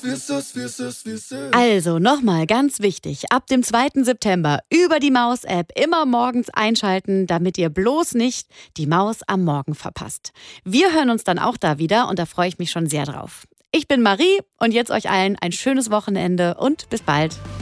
Also nochmal ganz wichtig, ab dem 2. September über die Maus-App immer morgens einschalten, damit ihr bloß nicht die Maus am Morgen verpasst. Wir hören uns dann auch da wieder und da freue ich mich schon sehr drauf. Ich bin Marie und jetzt euch allen ein schönes Wochenende und bis bald.